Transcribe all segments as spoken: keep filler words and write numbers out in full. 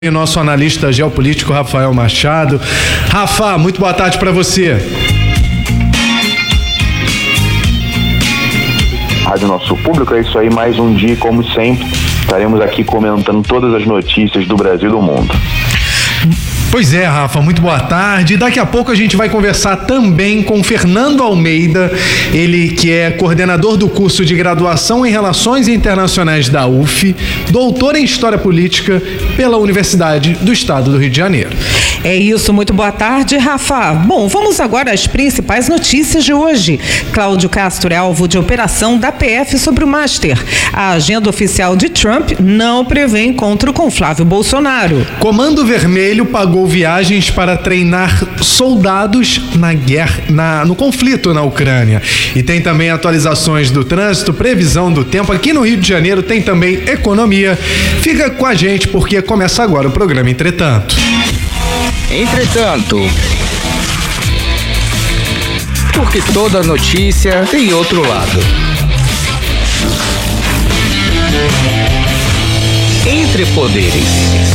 E o nosso analista geopolítico Rafael Machado. Rafa, muito boa tarde para você. Rádio Nosso Público, é isso aí, mais um dia, como sempre, estaremos aqui comentando todas as notícias do Brasil e do mundo. Pois é, Rafa, muito boa tarde. Daqui a pouco a gente vai conversar também com Fernando Almeida, ele que é coordenador do curso de graduação em Relações Internacionais da U F, doutor em História Política pela Universidade do Estado do Rio de Janeiro. É isso, muito boa tarde, Rafa. Bom, vamos agora às principais notícias de hoje. Cláudio Castro é alvo de operação da P F sobre o Master. A agenda oficial de Trump não prevê encontro com Flávio Bolsonaro. Comando Vermelho pagou viagens para treinar soldados na guerra, na, no conflito na Ucrânia. E tem também atualizações do trânsito, previsão do tempo. Aqui no Rio de Janeiro tem também economia. Fica com a gente porque começa agora o programa Entretanto. Entretanto, porque toda notícia tem outro lado. Entre Poderes.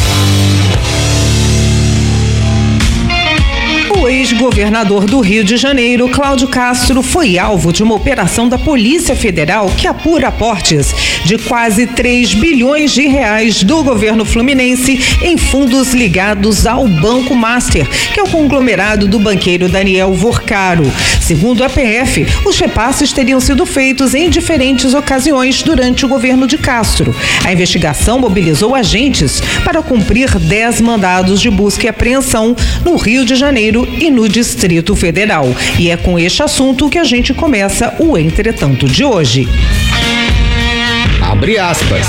O ex-governador do Rio de Janeiro, Cláudio Castro, foi alvo de uma operação da Polícia Federal que apura aportes de quase três bilhões de reais do governo fluminense em fundos ligados ao Banco Master, que é o conglomerado do banqueiro Daniel Vorcaro. Segundo a P F, os repasses teriam sido feitos em diferentes ocasiões durante o governo de Castro. A investigação mobilizou agentes para cumprir dez mandados de busca e apreensão no Rio de Janeiro e no Distrito Federal. E é com este assunto que a gente começa o Entretanto de hoje. Abre aspas.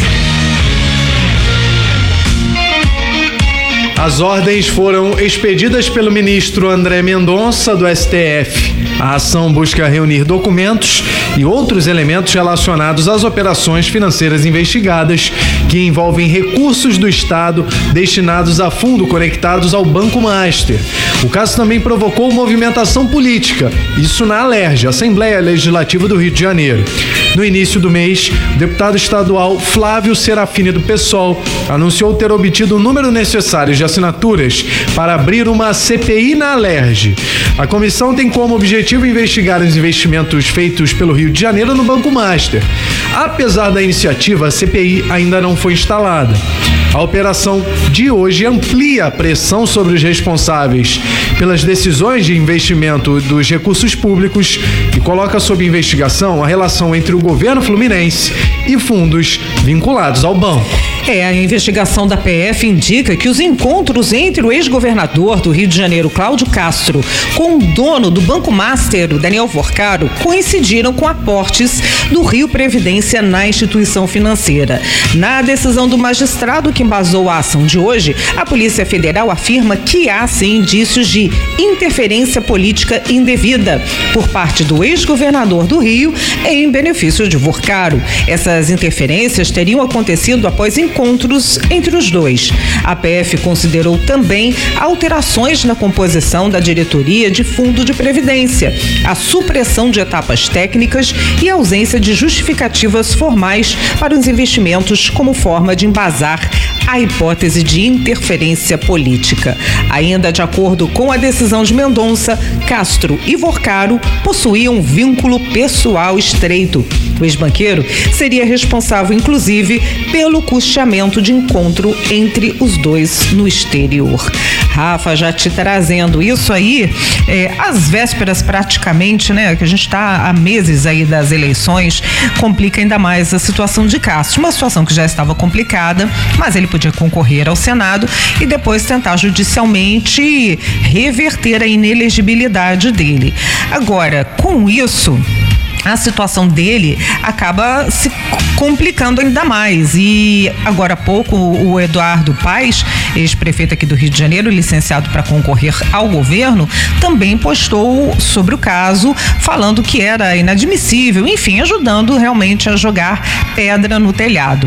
As ordens foram expedidas pelo ministro André Mendonça, do S T F. A ação busca reunir documentos e outros elementos relacionados às operações financeiras investigadas que envolvem recursos do Estado destinados a fundo conectados ao Banco Master. O caso também provocou movimentação política, isso na Alerj, Assembleia Legislativa do Rio de Janeiro. No início do mês, o deputado estadual Flávio Serafini, do PSOL, anunciou ter obtido o número necessário de assinaturas para abrir uma C P I na Alerj. A comissão tem como objetivo investigar os investimentos feitos pelo Rio de Janeiro no Banco Master. Apesar da iniciativa, a C P I ainda não foi instalada. A operação de hoje amplia a pressão sobre os responsáveis pelas decisões de investimento dos recursos públicos e coloca sob investigação a relação entre o governo fluminense e fundos vinculados ao banco. É, a investigação da P F indica que os encontros entre o ex-governador do Rio de Janeiro, Cláudio Castro, com o dono do Banco Master, o Daniel Vorcaro, coincidiram com aportes do Rio Previdência na instituição financeira. Na decisão do magistrado que embasou a ação de hoje, a Polícia Federal afirma que há, sim, indícios de interferência política indevida por parte do ex-governador do Rio em benefício de Vorcaro. Essas interferências teriam acontecido após encontros entre os dois. A P F considerou também alterações na composição da diretoria de fundo de previdência, a supressão de etapas técnicas e a ausência de justificativas formais para os investimentos como forma de embasar a hipótese de interferência política. Ainda de acordo com a decisão de Mendonça, Castro e Vorcaro possuíam um vínculo pessoal estreito. O ex-banqueiro seria responsável, inclusive, pelo custeamento de encontro entre os dois no exterior. Rafa, já te trazendo isso aí, é, às vésperas praticamente, né, que a gente está há meses aí das eleições, complica ainda mais a situação de Castro. Uma situação que já estava complicada, mas ele podia concorrer ao Senado e depois tentar judicialmente reverter a inelegibilidade dele. Agora, com isso, a situação dele acaba se complicando ainda mais. E agora há pouco o Eduardo Paes, ex-prefeito aqui do Rio de Janeiro, licenciado para concorrer ao governo, também postou sobre o caso, falando que era inadmissível, enfim, ajudando realmente a jogar pedra no telhado.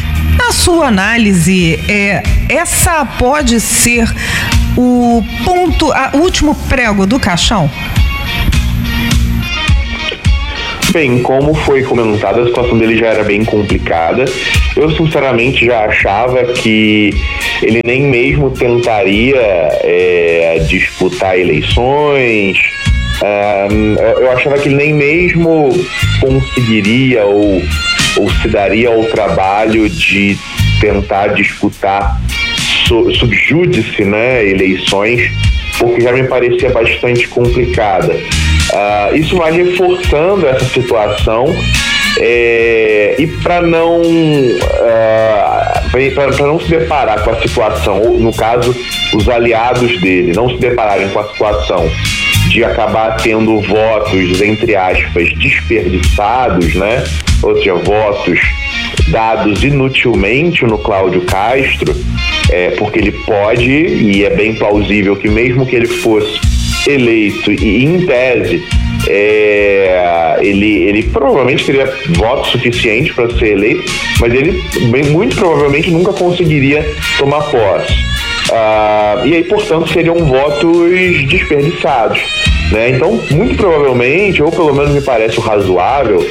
Na sua análise, é, essa pode ser o ponto, a, o último prego do caixão? Bem, como foi comentado, a situação dele já era bem complicada. Eu, sinceramente, já achava que ele nem mesmo tentaria é, disputar eleições. Uh, eu achava que ele nem mesmo conseguiria ou, ou se daria ao trabalho de tentar disputar sub júdice, né, eleições, porque já me parecia bastante complicada. Uh, isso vai reforçando essa situação é, e para não uh, para não se deparar com a situação, ou no caso os aliados dele não se depararem com a situação de acabar tendo votos, entre aspas, desperdiçados, né? Ou seja, votos dados inutilmente no Cláudio Castro, é, porque ele pode, e é bem plausível que mesmo que ele fosse eleito e em tese é, ele, ele provavelmente teria votos suficientes para ser eleito, mas ele bem, muito provavelmente nunca conseguiria tomar posse. Uh, e aí, portanto, seriam votos desperdiçados, né? Então, muito provavelmente, ou pelo menos me parece o razoável,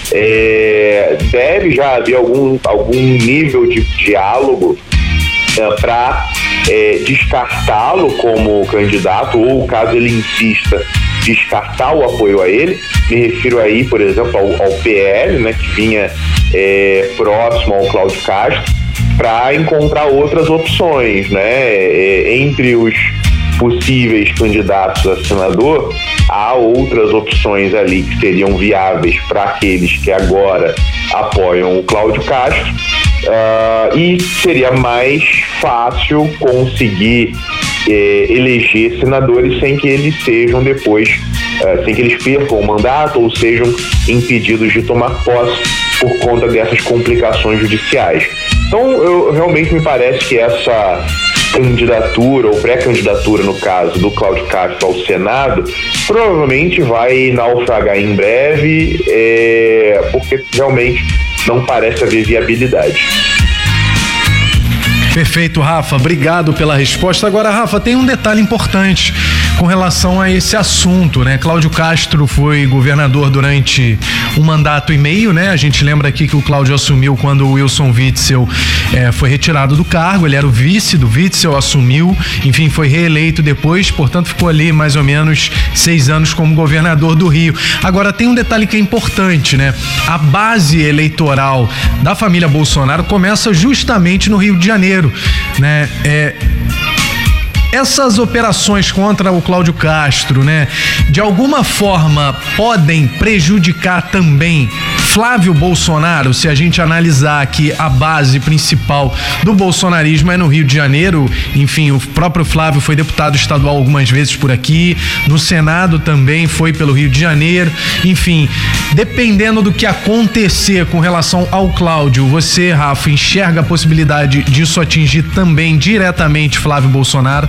é, deve já haver algum, algum nível de diálogo uh, para é, descartá-lo como candidato, ou caso ele insista, descartar o apoio a ele. Me refiro aí, por exemplo, ao, ao P L, né, que vinha é, próximo ao Cláudio Castro, para encontrar outras opções, né? Entre os possíveis candidatos a senador, há outras opções ali que seriam viáveis para aqueles que agora apoiam o Cláudio Castro, uh, e seria mais fácil conseguir eh, eleger senadores sem que eles sejam depois, uh, sem que eles percam o mandato ou sejam impedidos de tomar posse por conta dessas complicações judiciais. Então, eu, realmente me parece que essa candidatura, ou pré-candidatura, no caso, do Cláudio Castro ao Senado, provavelmente vai naufragar em breve, é, porque realmente não parece haver viabilidade. Perfeito, Rafa. Obrigado pela resposta. Agora, Rafa, tem um detalhe importante com relação a esse assunto, né? Cláudio Castro foi governador durante um mandato e meio, né? A gente lembra aqui que o Cláudio assumiu quando o Wilson Witzel é, foi retirado do cargo. Ele era o vice do Witzel, assumiu, enfim, foi reeleito depois, portanto ficou ali mais ou menos seis anos como governador do Rio. Agora, tem um detalhe que é importante, né? A base eleitoral da família Bolsonaro começa justamente no Rio de Janeiro, né? É... Essas operações contra o Cláudio Castro, né, de alguma forma podem prejudicar também Flávio Bolsonaro, se a gente analisar que a base principal do bolsonarismo é no Rio de Janeiro. Enfim, o próprio Flávio foi deputado estadual algumas vezes por aqui, no Senado também foi pelo Rio de Janeiro. Enfim, dependendo do que acontecer com relação ao Cláudio, você, Rafa, enxerga a possibilidade disso atingir também diretamente Flávio Bolsonaro?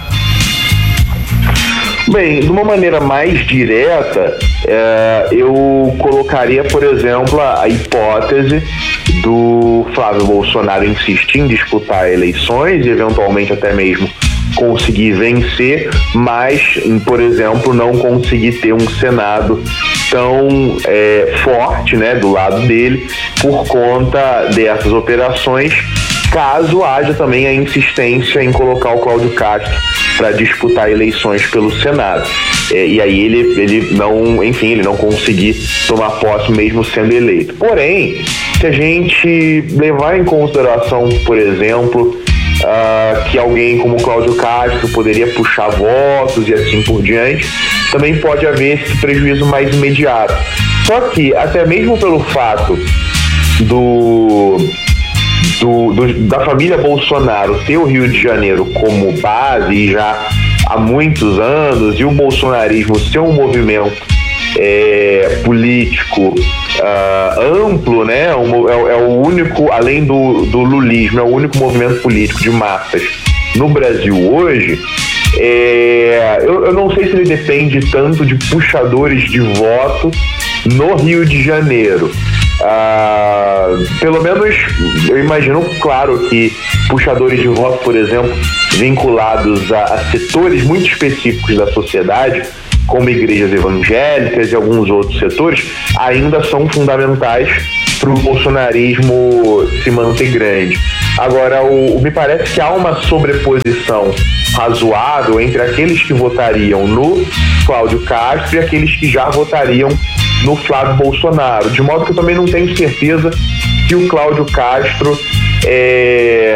Bem, de uma maneira mais direta, é, eu colocaria, por exemplo, a hipótese do Flávio Bolsonaro insistir em disputar eleições e eventualmente até mesmo conseguir vencer, mas, por exemplo, não conseguir ter um Senado tão é, forte, né, do lado dele por conta dessas operações, caso haja também a insistência em colocar o Cláudio Castro para disputar eleições pelo Senado. É, e aí ele, ele não, enfim, ele não conseguir tomar posse mesmo sendo eleito. Porém, se a gente levar em consideração, por exemplo, uh, que alguém como Cláudio Castro poderia puxar votos e assim por diante, também pode haver esse prejuízo mais imediato. Só que, até mesmo pelo fato do... Do, do, da família Bolsonaro ter o Rio de Janeiro como base e já há muitos anos, e o bolsonarismo ser um movimento é, político uh, amplo, né? Um, é, é o único, além do, do lulismo, é o único movimento político de massas no Brasil hoje. É, eu, eu não sei se ele depende tanto de puxadores de voto no Rio de Janeiro. Uh, pelo menos eu imagino, claro, que puxadores de voto, por exemplo, vinculados a, a setores muito específicos da sociedade, como igrejas evangélicas e alguns outros setores, ainda são fundamentais para o bolsonarismo se manter grande. Agora, o, me parece que há uma sobreposição razoável entre aqueles que votariam no Cláudio Castro e aqueles que já votariam no Flávio Bolsonaro, de modo que eu também não tenho certeza que o Cláudio Castro é,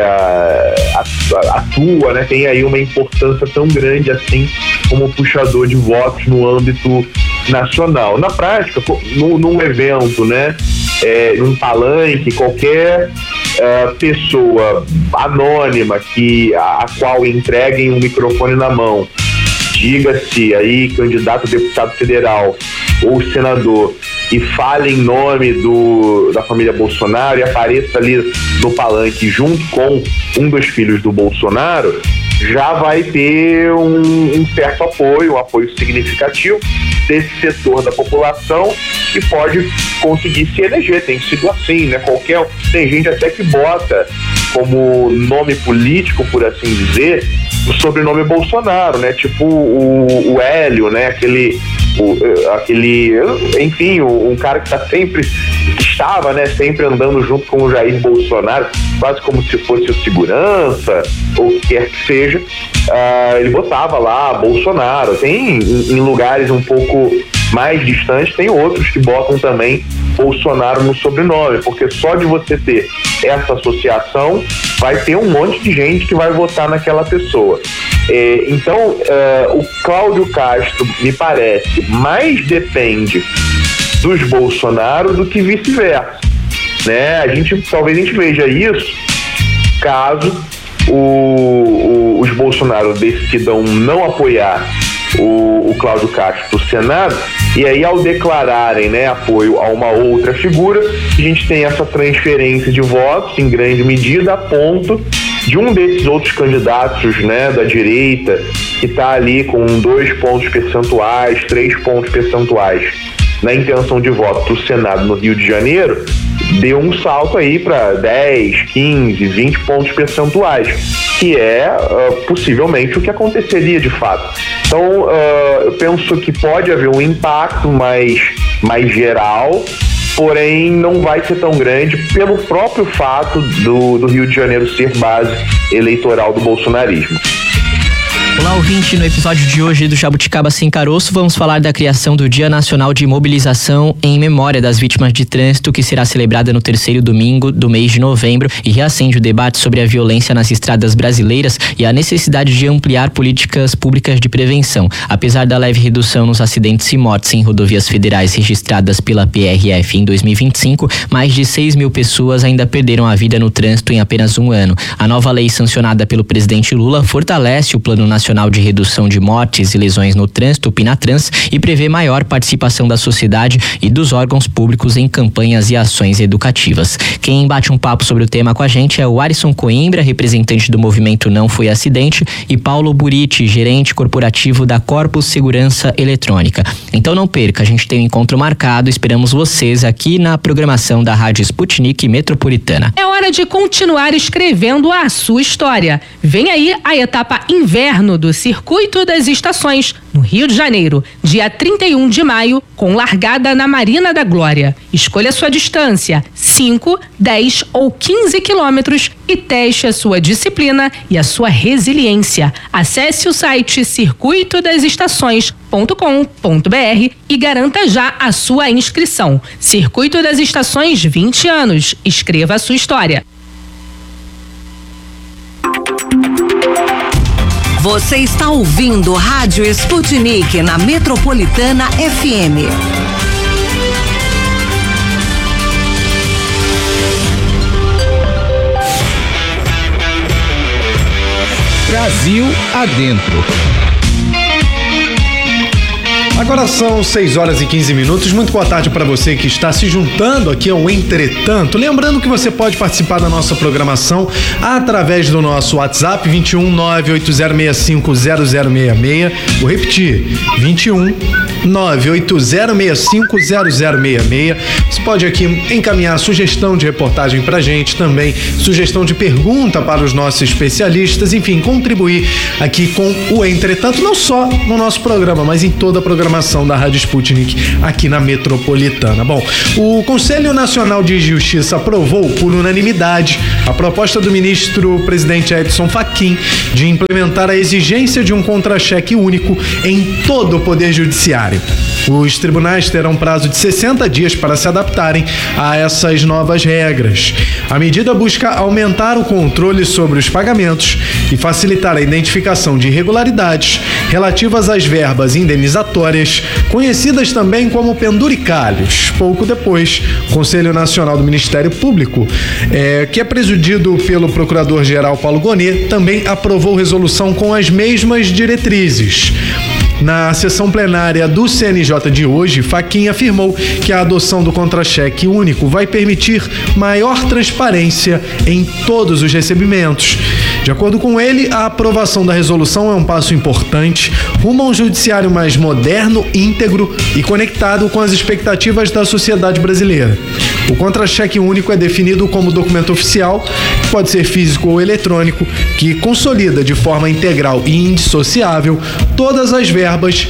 atua, né, tem aí uma importância tão grande assim como puxador de votos no âmbito nacional. Na prática, no, num evento, né, é, num palanque, qualquer uh, pessoa anônima que, a, a qual entreguem um microfone na mão, diga-se aí candidato a deputado federal ou senador e fale em nome do, da família Bolsonaro e apareça ali no palanque junto com um dos filhos do Bolsonaro, já vai ter um, um certo apoio, um apoio significativo desse setor da população que pode conseguir se eleger. Tem sido assim, né? Qualquer, tem gente até que bota como nome político, por assim dizer, o sobrenome Bolsonaro, né? Tipo o, o Hélio, né? Aquele, o, aquele, enfim, um cara que tá sempre, que estava, né? Sempre andando junto com o Jair Bolsonaro, quase como se fosse o segurança, ou o que quer que seja. Uh, ele botava lá Bolsonaro. Tem em, em lugares um pouco mais distantes, tem outros que botam também Bolsonaro no sobrenome, porque só de você ter essa associação vai ter um monte de gente que vai votar naquela pessoa. É, então, é, o Cláudio Castro, me parece, mais depende dos Bolsonaro do que vice-versa, né? A gente, talvez a gente veja isso caso o, o, os Bolsonaro decidam não apoiar o, o Cláudio Castro do Senado, e aí ao declararem, né, apoio a uma outra figura, a gente tem essa transferência de votos em grande medida a ponto de um desses outros candidatos, né, da direita, que está ali com dois pontos percentuais, três pontos percentuais na intenção de voto do Senado no Rio de Janeiro, deu um salto aí para dez, quinze, vinte pontos percentuais, que é uh, possivelmente o que aconteceria de fato. Então, uh, eu penso que pode haver um impacto mais, mais geral, porém não vai ser tão grande pelo próprio fato do, do Rio de Janeiro ser base eleitoral do bolsonarismo. Olá, ouvinte, no episódio de hoje do Jabuticaba Sem Caroço vamos falar da criação do Dia Nacional de Mobilização em memória das vítimas de trânsito, que será celebrada no terceiro domingo do mês de novembro e reacende o debate sobre a violência nas estradas brasileiras e a necessidade de ampliar políticas públicas de prevenção. Apesar da leve redução nos acidentes e mortes em rodovias federais registradas pela P R F em dois mil e vinte e cinco, mais de seis mil pessoas ainda perderam a vida no trânsito em apenas um ano. A nova lei sancionada pelo presidente Lula fortalece o Plano Nacional de Redução de Mortes e Lesões no Trânsito, o PNATRANS, e prevê maior participação da sociedade e dos órgãos públicos em campanhas e ações educativas. Quem bate um papo sobre o tema com a gente é o Arisson Coimbra, representante do movimento Não Foi Acidente, e Paulo Buriti, gerente corporativo da Corpus Segurança Eletrônica. Então não perca, a gente tem um encontro marcado, esperamos vocês aqui na programação da Rádio Sputnik Metropolitana. É hora de continuar escrevendo a sua história. Vem aí a etapa inverno do Circuito das Estações, no Rio de Janeiro, dia trinta e um de maio, com largada na Marina da Glória. Escolha sua distância, cinco, dez ou quinze quilômetros, e teste a sua disciplina e a sua resiliência. Acesse o site circuito das estações ponto com ponto b r e garanta já a sua inscrição. Circuito das Estações, vinte anos. Escreva a sua história. Você está ouvindo Rádio Sputnik na Metropolitana F M. Brasil adentro. Agora são seis horas e quinze minutos. Muito boa tarde para você que está se juntando aqui ao Entretanto. Lembrando que você pode participar da nossa programação através do nosso WhatsApp vinte e um, nove oito zero seis cinco zero zero seis seis. Vou repetir, vinte e um, nove oito zero seis cinco zero zero seis seis. Você pode aqui encaminhar sugestão de reportagem pra gente, também sugestão de pergunta para os nossos especialistas, enfim, contribuir aqui com o Entretanto, não só no nosso programa, mas em toda a programação da Rádio Sputnik aqui na Metropolitana. Bom, o Conselho Nacional de Justiça aprovou por unanimidade a proposta do ministro presidente Edson Fachin de implementar a exigência de um contra-cheque único em todo o Poder Judiciário. Os tribunais terão prazo de sessenta dias para se adaptarem a essas novas regras. A medida busca aumentar o controle sobre os pagamentos e facilitar a identificação de irregularidades relativas às verbas indenizatórias, conhecidas também como penduricalhos. Pouco depois, o Conselho Nacional do Ministério Público, é, que é presidido pelo Procurador-Geral Paulo Gonet, também aprovou resolução com as mesmas diretrizes. Na sessão plenária do C N J de hoje, Fachin afirmou que a adoção do contra-cheque único vai permitir maior transparência em todos os recebimentos. De acordo com ele, a aprovação da resolução é um passo importante rumo a um judiciário mais moderno, íntegro e conectado com as expectativas da sociedade brasileira. O contra-cheque único é definido como documento oficial, que pode ser físico ou eletrônico, que consolida de forma integral e indissociável todas as verbas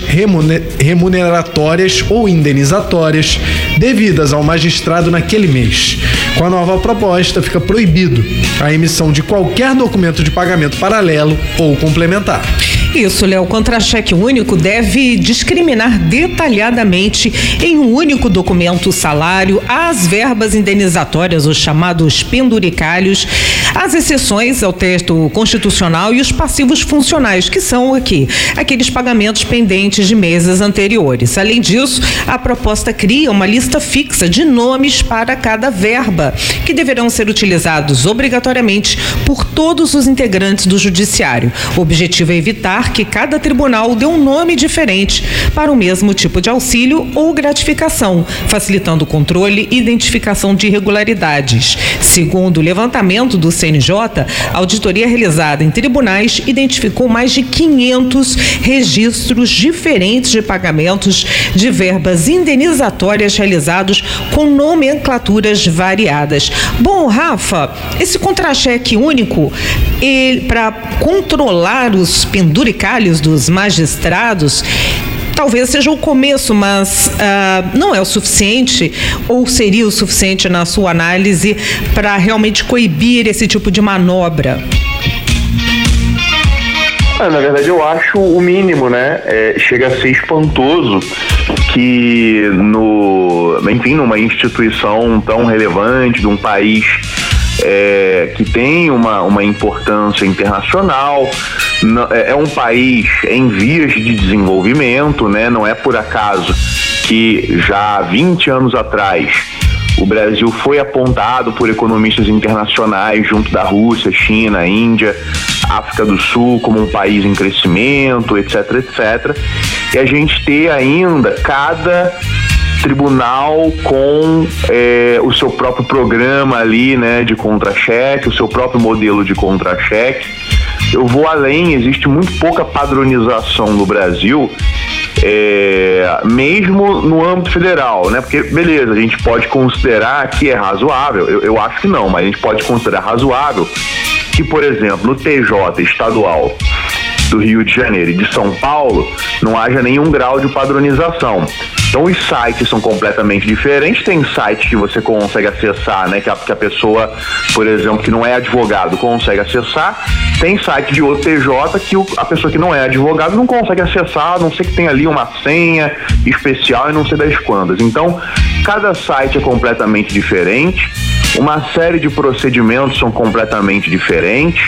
remuneratórias ou indenizatórias devidas ao magistrado naquele mês. Com a nova proposta, fica proibido a emissão de qualquer documento de pagamento paralelo ou complementar. Isso, Léo. O contra-cheque único deve discriminar detalhadamente em um único documento o salário, as verbas indenizatórias, os chamados penduricalhos, as exceções ao texto constitucional e os passivos funcionais, que são aqui, aqueles pagamentos pendentes de meses anteriores. Além disso, a proposta cria uma lista fixa de nomes para cada verba, que deverão ser utilizados obrigatoriamente por todos os integrantes do judiciário. O objetivo é evitar que cada tribunal dê um nome diferente para o mesmo tipo de auxílio ou gratificação, facilitando o controle e identificação de irregularidades. Segundo o levantamento do C N J, a auditoria realizada em tribunais identificou mais de quinhentos registros diferentes de pagamentos de verbas indenizatórias realizados com nomenclaturas variadas. Bom, Rafa, esse contra-cheque único, para controlar os penduricalhos dos magistrados, talvez seja o começo, mas uh, não é o suficiente, ou seria o suficiente na sua análise para realmente coibir esse tipo de manobra? Ah, na verdade, eu acho o mínimo, né? É, chega a ser espantoso que, no, enfim, numa instituição tão relevante de um país É, que tem uma, uma importância internacional, é um país em vias de desenvolvimento, né? Não é por acaso que já há vinte anos atrás o Brasil foi apontado por economistas internacionais junto da Rússia, China, Índia, África do Sul como um país em crescimento, etc, etcétera. E a gente ter ainda cada tribunal com é, o seu próprio programa ali, né, de contra-cheque, o seu próprio modelo de contra-cheque. Eu vou além, existe muito pouca padronização no Brasil, é, mesmo no âmbito federal, né? Porque, beleza, a gente pode considerar que é razoável, eu, eu acho que não, mas a gente pode considerar razoável que, por exemplo, no T J estadual do Rio de Janeiro e de São Paulo não haja nenhum grau de padronização. Então os sites são completamente diferentes. Tem sites que você consegue acessar, né, que a, que a pessoa, por exemplo, que não é advogado consegue acessar. Tem site de outro T J que o, a pessoa que não é advogado não consegue acessar, a não ser que tenha ali uma senha especial e não sei das quantas. Então cada site é completamente diferente, uma série de procedimentos são completamente diferentes.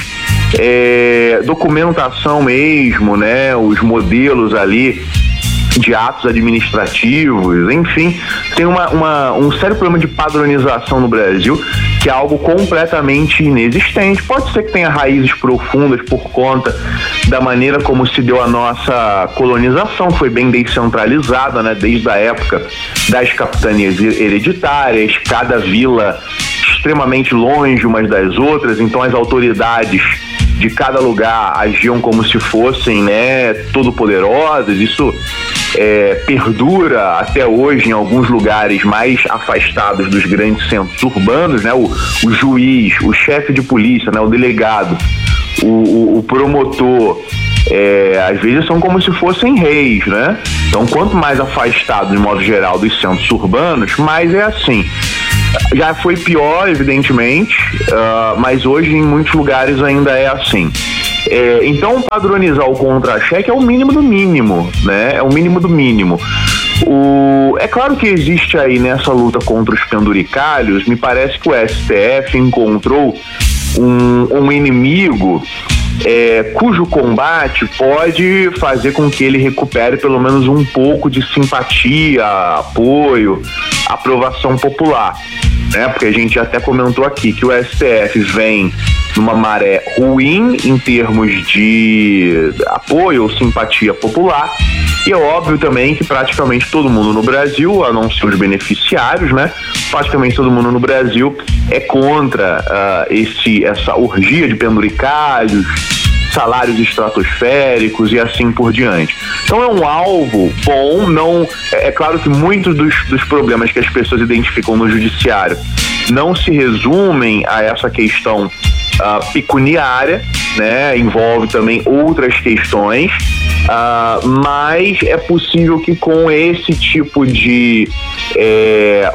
É, documentação mesmo, né, os modelos ali de atos administrativos, enfim, tem uma, uma, um sério problema de padronização no Brasil, que é algo completamente inexistente. Pode ser que tenha raízes profundas por conta da maneira como se deu a nossa colonização, que foi bem descentralizada, né, desde a época das capitanias hereditárias, cada vila extremamente longe umas das outras, então as autoridades de cada lugar agiam como se fossem, né, todo poderosas. Isso é, perdura até hoje em alguns lugares mais afastados dos grandes centros urbanos, né? O, o juiz, o chefe de polícia, né? O delegado, o, o, o promotor, é, às vezes são como se fossem reis, né? Então, quanto mais afastado, de modo geral, dos centros urbanos, mais é assim. Já foi pior, evidentemente, uh, mas hoje em muitos lugares ainda é assim. É, então, padronizar o contra-cheque é o mínimo do mínimo, né? É o mínimo do mínimo. O... É claro que existe aí nessa luta contra os penduricalhos, me parece que o S T F encontrou um, um inimigo é, cujo combate pode fazer com que ele recupere pelo menos um pouco de simpatia, apoio, aprovação popular, né? Porque a gente até comentou aqui que o S T F vem numa maré ruim em termos de apoio ou simpatia popular, e é óbvio também que praticamente todo mundo no Brasil, a não ser os beneficiários, né? Praticamente todo mundo no Brasil é contra uh, esse, essa orgia de penduricalhos, salários estratosféricos e assim por diante. Então é um alvo bom, não, é, é claro que muitos dos, dos problemas que as pessoas identificam no judiciário não se resumem a essa questão uh, pecuniária, né? Envolve também outras questões, uh, mas é possível que com esse tipo de é,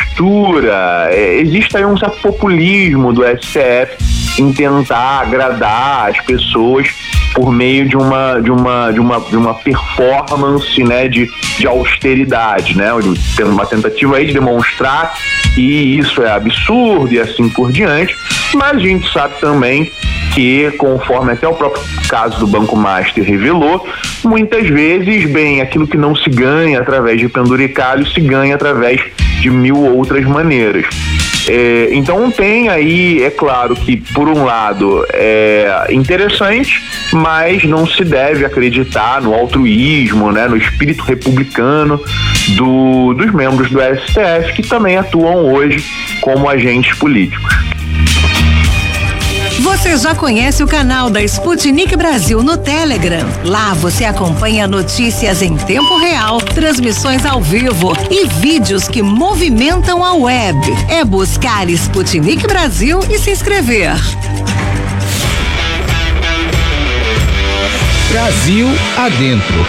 postura é, exista aí um certo populismo do S T F em tentar agradar as pessoas por meio de uma de uma de uma, de uma performance, né, de, de austeridade, né, tendo uma tentativa aí de demonstrar que isso é absurdo e assim por diante. Mas a gente sabe também que, conforme até o próprio caso do Banco Master revelou, muitas vezes, bem, aquilo que não se ganha através de penduricalho se ganha através de mil outras maneiras. É, então tem aí, é claro que por um lado é interessante, mas não se deve acreditar no altruísmo, né, no espírito republicano do, dos membros do S T F, que também atuam hoje como agentes políticos. Você já conhece o canal da Sputnik Brasil no Telegram? Lá você acompanha notícias em tempo real, transmissões ao vivo e vídeos que movimentam a web. É buscar Sputnik Brasil e se inscrever. Brasil adentro.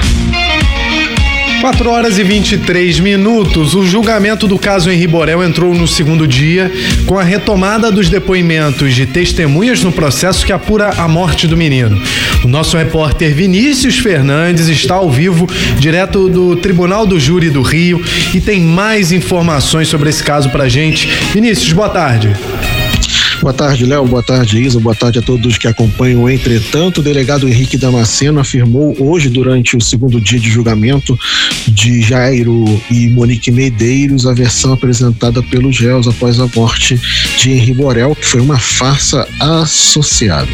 quatro horas e vinte e três minutos. O julgamento do caso Henri Borel entrou no segundo dia, com a retomada dos depoimentos de testemunhas no processo que apura a morte do menino. O nosso repórter Vinícius Fernandes está ao vivo, direto do Tribunal do Júri do Rio, e tem mais informações sobre esse caso pra gente. Vinícius, boa tarde. Boa tarde, Léo. Boa tarde, Isa. Boa tarde a todos que acompanham. Entretanto, o delegado Henrique Damasceno afirmou hoje, durante o segundo dia de julgamento de Jairo e Monique Medeiros, a versão apresentada pelos réus após a morte de Henri Borel, que foi uma farsa associada.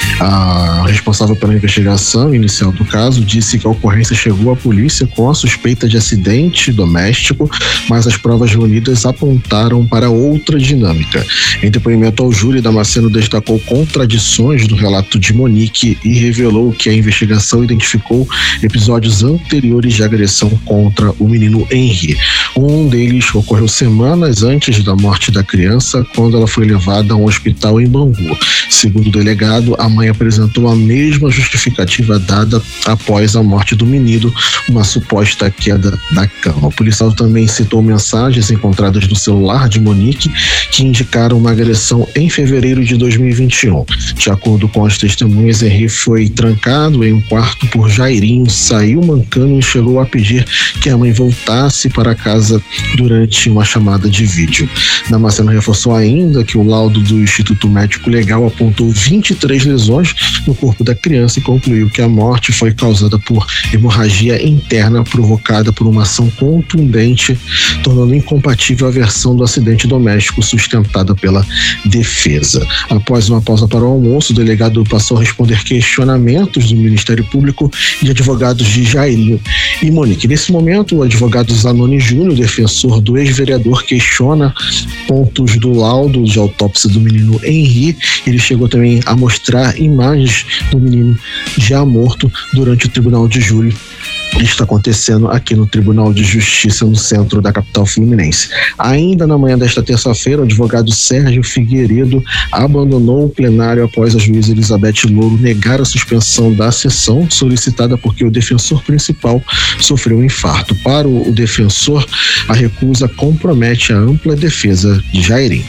A responsável pela investigação inicial do caso disse que a ocorrência chegou à polícia com a suspeita de acidente doméstico, mas as provas reunidas apontaram para outra dinâmica. Em depoimento ao júri, Damasceno destacou contradições do relato de Monique e revelou que a investigação identificou episódios anteriores de agressão contra o menino Henri. Um deles ocorreu semanas antes da morte da criança, quando ela foi levada a um hospital em Bangu. Segundo o delegado, a mãe apresentou a mesma justificativa dada após a morte do menino, uma suposta queda da cama. O policial também citou mensagens encontradas no celular de Monique que indicaram uma agressão em fevereiro de dois mil e vinte e um. De acordo com as testemunhas, Henri foi trancado em um quarto por Jairinho, saiu mancando e chegou a pedir que a mãe voltasse para casa durante uma chamada de vídeo. Damasceno reforçou ainda que o laudo do Instituto Médico Legal apontou vinte e três lesões no corpo da criança e concluiu que a morte foi causada por hemorragia interna provocada por uma ação contundente, tornando incompatível a versão do acidente doméstico sustentada pela defesa. Após uma pausa para o almoço, o delegado passou a responder questionamentos do Ministério Público e de advogados de Jairinho e Monique. Nesse momento, o advogado Zanoni Júnior, defensor do ex-vereador, questiona pontos do laudo de autópsia do menino Henri. Ele chegou também a mostrar imagens do menino já morto durante o tribunal de júri está acontecendo aqui no Tribunal de Justiça no centro da capital fluminense. Ainda na manhã desta terça-feira, o advogado Sérgio Figueiredo abandonou o plenário após a juíza Elizabeth Louro negar a suspensão da sessão solicitada porque o defensor principal sofreu um infarto. Para o defensor, a recusa compromete a ampla defesa de Jairinho.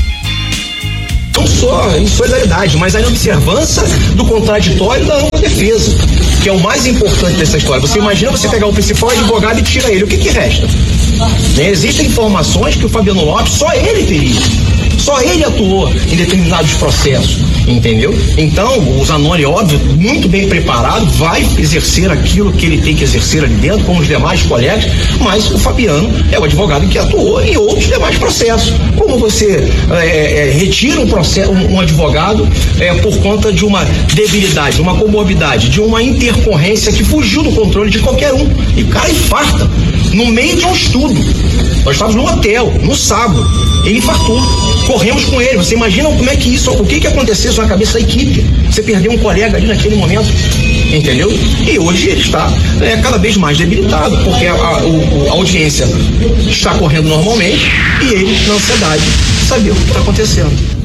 Não só em solidariedade, mas a observância do contraditório da ampla defesa, que é o mais importante dessa história. Você imagina você pegar o principal advogado e tira ele, o que que resta? Né? Existem informações que o Fabiano Lopes, só ele teria. Só ele atuou em determinados processos, entendeu? Então, o Zanoni, óbvio, muito bem preparado, vai exercer aquilo que ele tem que exercer ali dentro, com os demais colegas, mas o Fabiano é o advogado que atuou em outros demais processos. Como você é, é, retira um, processo, um, um advogado é, por conta de uma debilidade, uma comorbidade, de uma intercorrência que fugiu do controle de qualquer um, e o cara infarta no meio de um estudo. Nós estávamos no hotel, no sábado, ele infartou. Corremos com ele. Você imagina como é que isso, o que que aconteceu na cabeça da equipe? Você perdeu um colega ali naquele momento, entendeu? E hoje ele está é, cada vez mais debilitado, porque a, a, a audiência está correndo normalmente e ele na ansiedade de saber o que está acontecendo.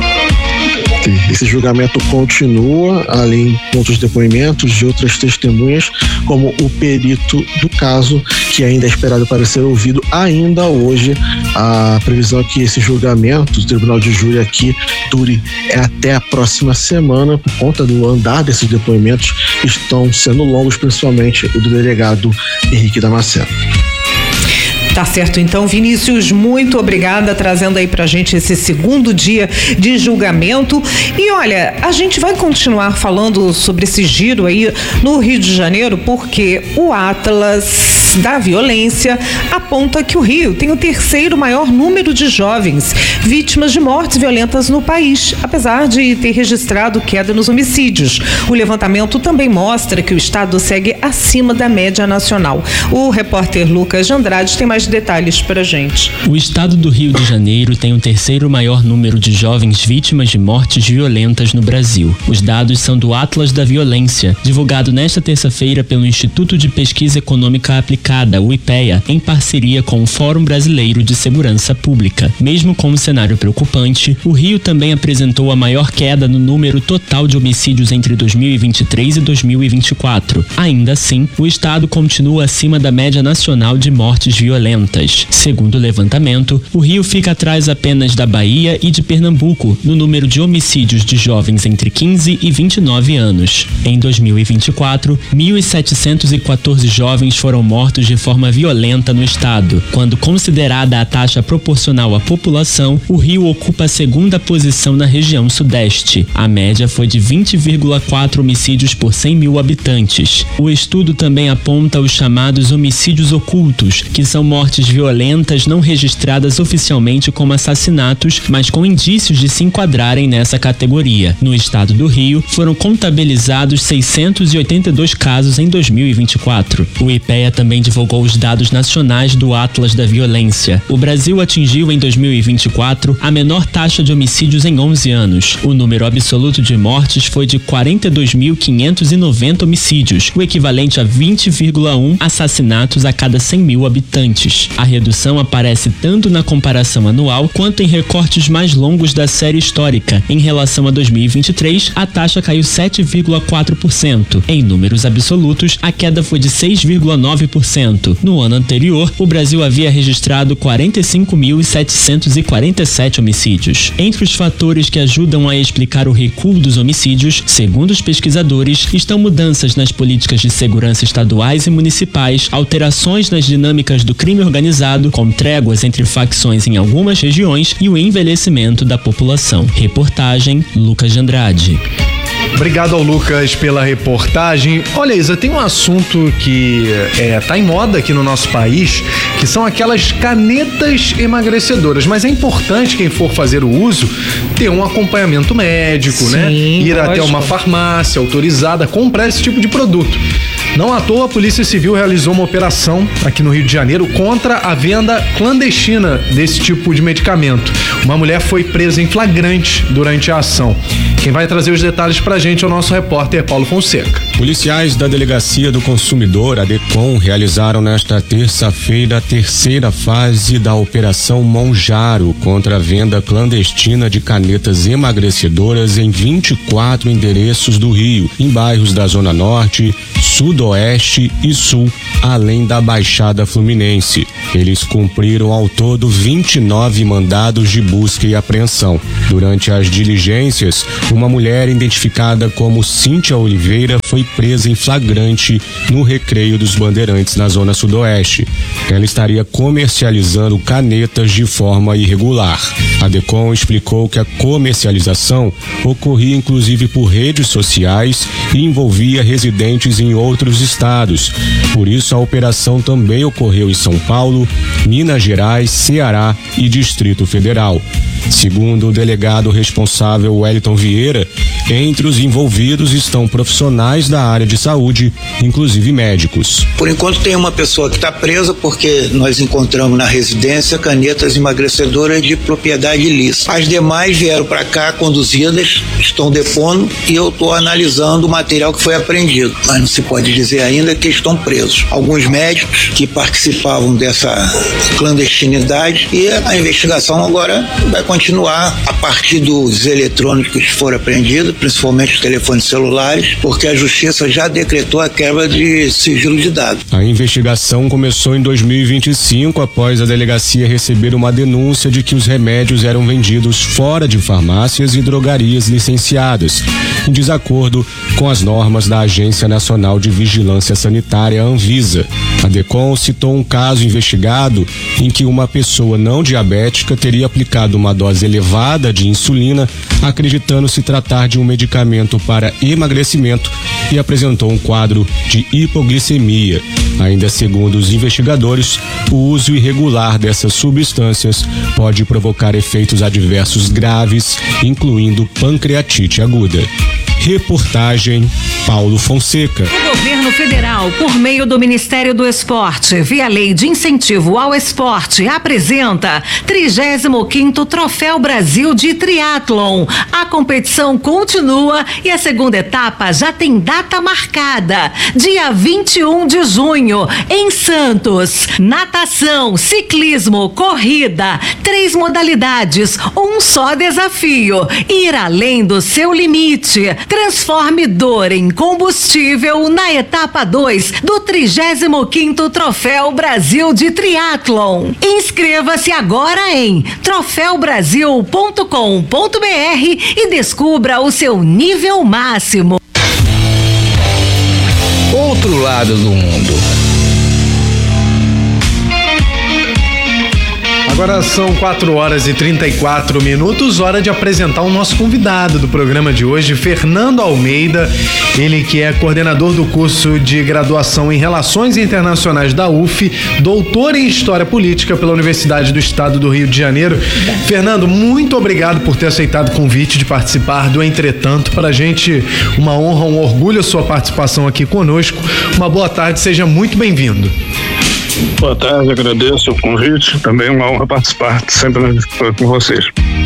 Esse julgamento continua, além de outros depoimentos de outras testemunhas, como o perito do caso, que ainda é esperado para ser ouvido ainda hoje. A previsão é que esse julgamento do Tribunal de Júri aqui dure até a próxima semana, por conta do andar desses depoimentos que estão sendo longos, principalmente o do delegado Henrique Damasceno. Tá certo, então, Vinícius, muito obrigada, trazendo aí pra gente esse segundo dia de julgamento. E olha, a gente vai continuar falando sobre esse giro aí no Rio de Janeiro, porque o Atlas da Violência aponta que o Rio tem o terceiro maior número de jovens vítimas de mortes violentas no país, apesar de ter registrado queda nos homicídios. O levantamento também mostra que o estado segue acima da média nacional. O repórter Lucas de Andrade tem mais detalhes pra gente. O estado do Rio de Janeiro tem o terceiro maior número de jovens vítimas de mortes violentas no Brasil. Os dados são do Atlas da Violência, divulgado nesta terça-feira pelo Instituto de Pesquisa Econômica Aplicada, o IPEA, em parceria com o Fórum Brasileiro de Segurança Pública. Mesmo com um cenário preocupante, o Rio também apresentou a maior queda no número total de homicídios entre dois mil e vinte e três e dois mil e vinte e quatro. Ainda assim, o estado continua acima da média nacional de mortes violentas. Segundo o levantamento, o Rio fica atrás apenas da Bahia e de Pernambuco no número de homicídios de jovens entre quinze e vinte e nove anos. Em dois mil e vinte e quatro, mil setecentos e quatorze jovens foram mortos de forma violenta no estado. Quando considerada a taxa proporcional à população, o Rio ocupa a segunda posição na região sudeste. A média foi de vinte vírgula quatro homicídios por cem mil habitantes. O estudo também aponta os chamados homicídios ocultos, que são mortes violentas não registradas oficialmente como assassinatos, mas com indícios de se enquadrarem nessa categoria. No estado do Rio, foram contabilizados seiscentos e oitenta e dois casos em dois mil e vinte e quatro. O IPEA também divulgou os dados nacionais do Atlas da Violência. O Brasil atingiu em dois mil e vinte e quatro a menor taxa de homicídios em onze anos. O número absoluto de mortes foi de quarenta e dois mil quinhentos e noventa homicídios, o equivalente a vinte vírgula um assassinatos a cada cem mil habitantes. A redução aparece tanto na comparação anual quanto em recortes mais longos da série histórica. Em relação a dois mil e vinte e três, a taxa caiu sete vírgula quatro por cento. Em números absolutos, a queda foi de seis vírgula nove por cento. No ano anterior, o Brasil havia registrado quarenta e cinco mil setecentos e quarenta e sete homicídios. Entre os fatores que ajudam a explicar o recuo dos homicídios, segundo os pesquisadores, estão mudanças nas políticas de segurança estaduais e municipais, alterações nas dinâmicas do crime organizado, com tréguas entre facções em algumas regiões e o envelhecimento da população. Reportagem Lucas de Andrade. Obrigado ao Lucas pela reportagem. Olha, Isa, tem um assunto que é, tá em moda aqui no nosso país, que são aquelas canetas emagrecedoras, mas é importante quem for fazer o uso ter um acompanhamento médico, Sim, né? Ir lógico. até uma farmácia autorizada, comprar esse tipo de produto. Não à toa, a Polícia Civil realizou uma operação aqui no Rio de Janeiro contra a venda clandestina desse tipo de medicamento. Uma mulher foi presa em flagrante durante a ação. Quem vai trazer os detalhes pra gente é o nosso repórter Paulo Fonseca. Policiais da Delegacia do Consumidor, a DECOM, realizaram nesta terça-feira a terceira fase da Operação Monjaro contra a venda clandestina de canetas emagrecedoras em vinte e quatro endereços do Rio, em bairros da Zona Norte, Sudoeste e Sul, além da Baixada Fluminense. Eles cumpriram ao todo vinte e nove mandados de busca e apreensão. Durante as diligências, uma mulher identificada como Cíntia Oliveira foi presa em flagrante no Recreio dos Bandeirantes, na Zona Sudoeste. Ela estaria comercializando canetas de forma irregular. A DECOM explicou que a comercialização ocorria inclusive por redes sociais e envolvia residentes em outros estados. Por isso, a operação também ocorreu em São Paulo, Minas Gerais, Ceará e Distrito Federal. Segundo o delegado responsável Wellington Vieira, entre os envolvidos estão profissionais da área de saúde, inclusive médicos. Por enquanto tem uma pessoa que está presa porque nós encontramos na residência canetas emagrecedoras de propriedade ilícita. As demais vieram para cá conduzidas, estão depondo e eu estou analisando o material que foi apreendido. Mas não se pode dizer ainda que estão presos. Alguns médicos que participavam dessa clandestinidade e a investigação agora vai continuar a partir dos eletrônicos que foram apreendidos, principalmente os telefones celulares, porque a Justiça já decretou a quebra de sigilo de dados. A investigação começou em dois mil e vinte e cinco, após a delegacia receber uma denúncia de que os remédios eram vendidos fora de farmácias e drogarias licenciadas, em desacordo com as normas da Agência Nacional de Vigilância Sanitária, Anvisa. A DECOM citou um caso investigado em que uma pessoa não diabética teria aplicado uma dose elevada de insulina, acreditando se tratar de um medicamento para emagrecimento, e apresentou um quadro de hipoglicemia. Ainda segundo os investigadores, o uso irregular dessas substâncias pode provocar efeitos adversos graves, incluindo pancreatite aguda. Reportagem Paulo Fonseca. O governo federal, por meio do Ministério do Esporte, via Lei de Incentivo ao Esporte, apresenta trigésimo quinto Troféu Brasil de Triatlon. A competição continua e a segunda etapa já tem data marcada, dia vinte e um de junho, em Santos. Natação, ciclismo, corrida, três modalidades, um só desafio: ir além do seu limite. Transforme dor em combustível na etapa dois do trigésimo quinto Troféu Brasil de Triatlon. Inscreva-se agora em troféu brasil ponto com ponto br e descubra o seu nível máximo. Outro lado do mundo. Agora são quatro horas e trinta e quatro minutos, hora de apresentar o nosso convidado do programa de hoje, Fernando Almeida, ele que é coordenador do curso de graduação em Relações Internacionais da U F, doutor em História Política pela Universidade do Estado do Rio de Janeiro. Fernando, muito obrigado por ter aceitado o convite de participar do Entretanto. Para a gente, uma honra, um orgulho a sua participação aqui conosco. Uma boa tarde, seja muito bem-vindo. Boa tarde, agradeço o convite, também é uma honra participar sempre com vocês.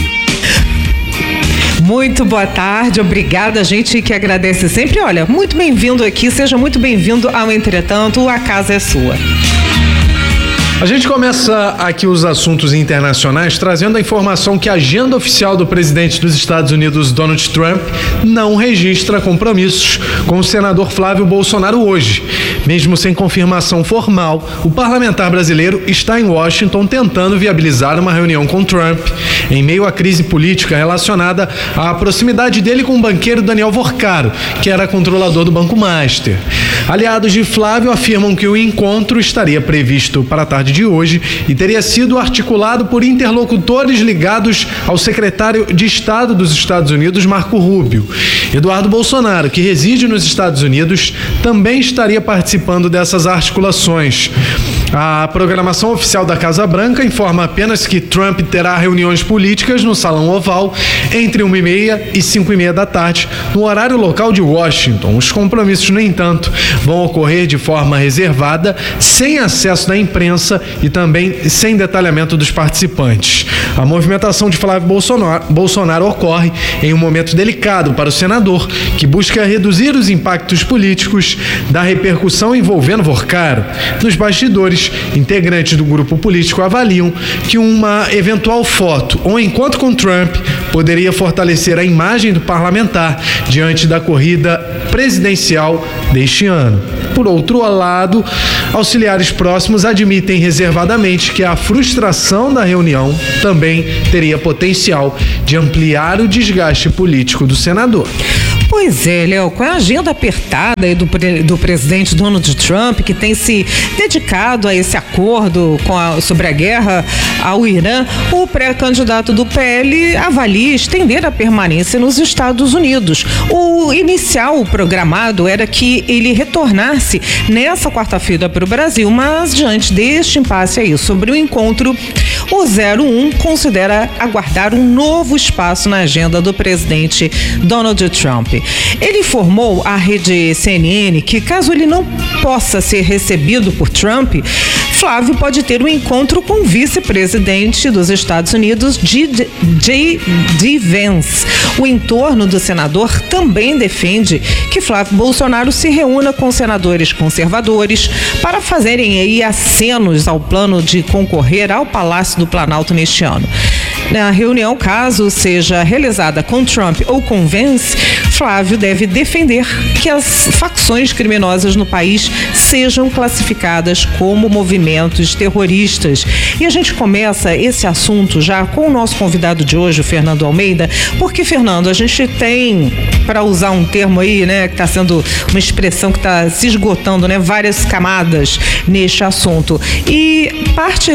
Muito boa tarde, obrigada, a gente que agradece sempre. Olha, muito bem-vindo aqui, seja muito bem-vindo ao Entretanto, a casa é sua. A gente começa aqui os assuntos internacionais trazendo a informação que a agenda oficial do presidente dos Estados Unidos, Donald Trump, não registra compromissos com o senador Flávio Bolsonaro hoje. Mesmo sem confirmação formal, o parlamentar brasileiro está em Washington tentando viabilizar uma reunião com Trump, em meio à crise política relacionada à proximidade dele com o banqueiro Daniel Vorcaro, que era controlador do Banco Master. Aliados de Flávio afirmam que o encontro estaria previsto para a tarde de hoje e teria sido articulado por interlocutores ligados ao secretário de Estado dos Estados Unidos, Marco Rubio. Eduardo Bolsonaro, que reside nos Estados Unidos, também estaria participando dessas articulações. A programação oficial da Casa Branca informa apenas que Trump terá reuniões políticas no Salão Oval entre uma e meia e cinco e meia da tarde, no horário local de Washington. Os compromissos, no entanto, vão ocorrer de forma reservada, sem acesso da imprensa e também sem detalhamento dos participantes. A movimentação de Flávio Bolsonaro, Bolsonaro ocorre em um momento delicado para o senador, que busca reduzir os impactos políticos da repercussão envolvendo Vorcaro. Nos bastidores, integrantes do grupo político avaliam que uma eventual foto ou encontro com Trump poderia fortalecer a imagem do parlamentar diante da corrida presidencial deste ano. Por outro lado, auxiliares próximos admitem reservadamente que a frustração da reunião também teria potencial de ampliar o desgaste político do senador. Pois é, Léo, com a agenda apertada aí do, do presidente Donald Trump, que tem se dedicado a esse acordo com a, sobre a guerra ao Irã, o pré-candidato do P L avalia estender a permanência nos Estados Unidos. O inicial programado era que ele retornasse nessa quarta-feira para o Brasil, mas diante deste impasse aí sobre o encontro, o zero um considera aguardar um novo espaço na agenda do presidente Donald Trump. Ele informou à rede C N N que, caso ele não possa ser recebido por Trump, Flávio pode ter um encontro com o vice-presidente dos Estados Unidos, J D Vance. O entorno do senador também defende que Flávio Bolsonaro se reúna com senadores conservadores para fazerem aí acenos ao plano de concorrer ao Palácio do Planalto neste ano. Na reunião, caso seja realizada com Trump ou com Vance, Flávio deve defender que as facções criminosas no país sejam classificadas como movimentos terroristas. E a gente começa esse assunto já com o nosso convidado de hoje, o Fernando Almeida, porque, Fernando, a gente tem, para usar um termo aí, né, que está sendo uma expressão que está se esgotando, né, várias camadas neste assunto. E parte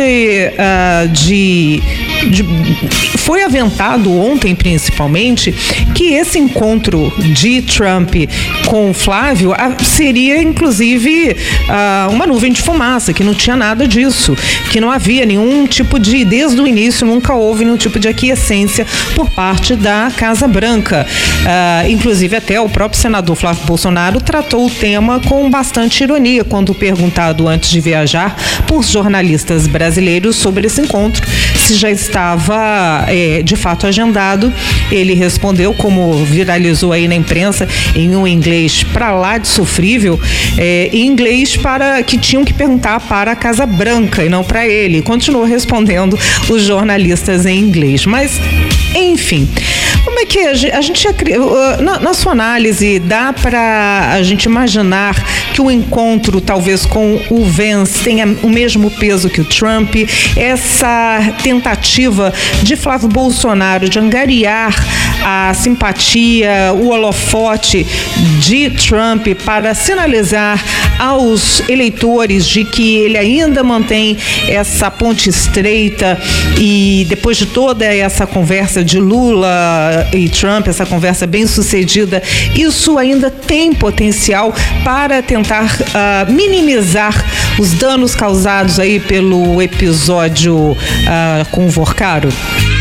uh, de, de foi aventado ontem, principalmente, que esse encontro de Trump com Flávio seria, inclusive, uh, uma nuvem de fumaça, que não tinha nada disso, que não havia nenhum tipo de, desde o início, nunca houve nenhum tipo de aquiescência por parte da Casa Branca. Uh, inclusive, até o próprio senador Flávio Bolsonaro tratou o tema com bastante ironia, quando perguntado antes de viajar por jornalistas brasileiros sobre esse encontro, se já estava é, de fato agendado. Ele respondeu, como viralizou aí na imprensa, em um inglês para lá de sofrível, é, em inglês para que tinham que perguntar para a Casa Branca e não para ele. Continuou respondendo os jornalistas em inglês. Mas, enfim, como é que a gente, a gente na, na sua análise, dá para a gente imaginar que o encontro, talvez com o Vance, tenha o mesmo peso que o Trump? Essa tentativa de Flávio Bolsonaro de angariar a simpatia, o holofote de Trump para sinalizar aos eleitores de que ele ainda mantém essa ponte estreita, e depois de toda essa conversa de Lula e Trump, essa conversa bem sucedida, isso ainda tem potencial para tentar uh, minimizar os danos causados aí pelo episódio uh, com o Vorcaro?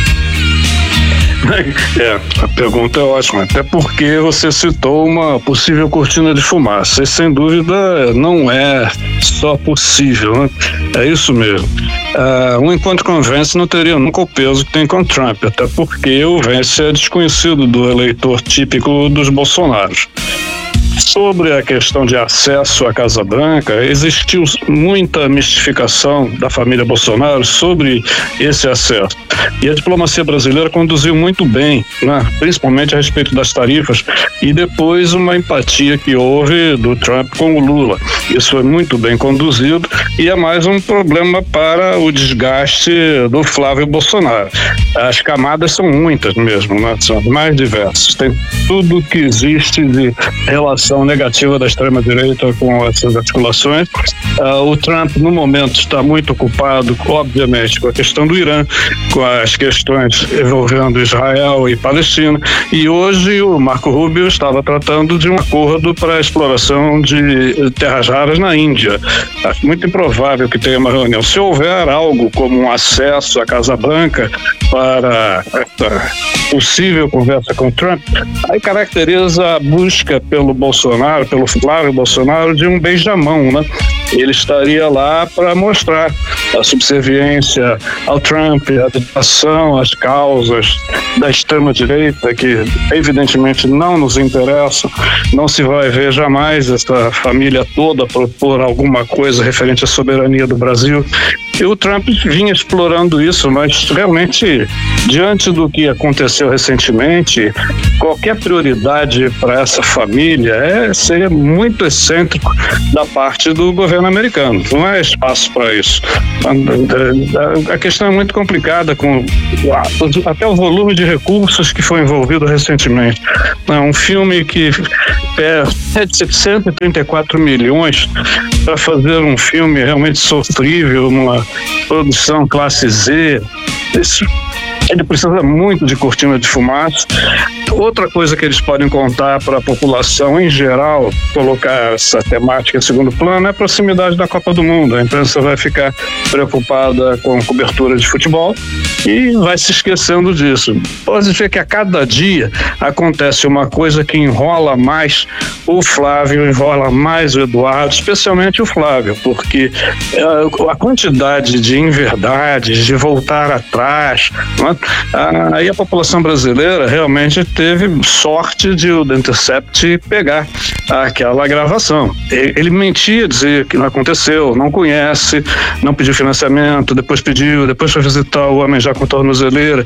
É, a pergunta é ótima, até porque você citou uma possível cortina de fumaça, e sem dúvida não é só possível, né? É isso mesmo. Uh, um encontro com o Vance não teria nunca o peso que tem com Trump, até porque o Vance é desconhecido do eleitor típico dos Bolsonaros. Sobre a questão de acesso à Casa Branca, existiu muita mistificação da família Bolsonaro sobre esse acesso. E a diplomacia brasileira conduziu muito bem, né? Principalmente a respeito das tarifas, e depois uma empatia que houve do Trump com o Lula. Isso foi muito bem conduzido e é mais um problema para o desgaste do Flávio Bolsonaro. As camadas são muitas mesmo, né? São mais diversas. Tem tudo que existe de relação reação negativa da extrema-direita com essas articulações. Uh, o Trump, no momento, está muito ocupado, obviamente, com a questão do Irã, com as questões envolvendo Israel e Palestina, e hoje o Marco Rubio estava tratando de um acordo para a exploração de terras raras na Índia. Acho muito improvável que tenha uma reunião. Se houver algo como um acesso à Casa Branca para essa possível conversa com Trump, aí caracteriza a busca pelo Bolsonaro, pelo Flávio Bolsonaro, de um beijamão, né? Ele estaria lá para mostrar a subserviência ao Trump, a dedicação às causas da extrema-direita, que evidentemente não nos interessam. Não se vai ver jamais essa família toda propor alguma coisa referente à soberania do Brasil. E o Trump vinha explorando isso, mas realmente, diante do que aconteceu recentemente, qualquer prioridade para essa família é, seria muito excêntrico da parte do governo americano. Não há espaço para isso. A, a, a questão é muito complicada, com até o volume de recursos que foi envolvido recentemente. É um filme que é de cento e trinta e quatro milhões para fazer um filme realmente sofrível, uma produção classe Z. Isso, ele precisa muito de cortina de fumaça. Outra coisa que eles podem contar para a população em geral, colocar essa temática em segundo plano, é a proximidade da Copa do Mundo. A imprensa vai ficar preocupada com cobertura de futebol e vai se esquecendo disso. Pode ver que a cada dia acontece uma coisa que enrola mais o Flávio, enrola mais o Eduardo, especialmente o Flávio, porque a quantidade de inverdades, de voltar atrás, né? Aí a população brasileira realmente teve sorte de o The Intercept pegar aquela gravação. Ele mentia, dizia que não aconteceu, não conhece, não pediu financiamento, depois pediu, depois foi visitar o homem já com tornozeleira.